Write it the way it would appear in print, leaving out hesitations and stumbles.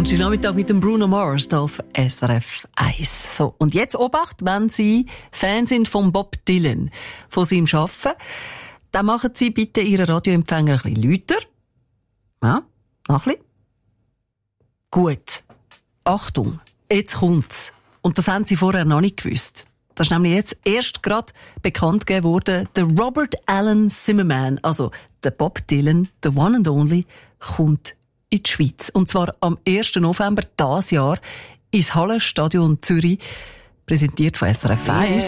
Nachmittag mit dem Bruno Mars hier auf SRF 1. So, und jetzt Obacht, wenn Sie Fan sind von Bob Dylan, von seinem Arbeiten, dann machen Sie bitte Ihren Radioempfänger ein bisschen lauter. Ja, noch ein bisschen. Gut. Achtung, jetzt kommt's. Und das haben Sie vorher noch nicht gewusst. Das ist nämlich jetzt erst gerade bekannt gegeben worden. Der Robert Alan Zimmerman, also der Bob Dylan, der One and Only, kommt in die Schweiz. Und zwar am 1. November dieses Jahr ins Hallenstadion Zürich, präsentiert von SRF 1.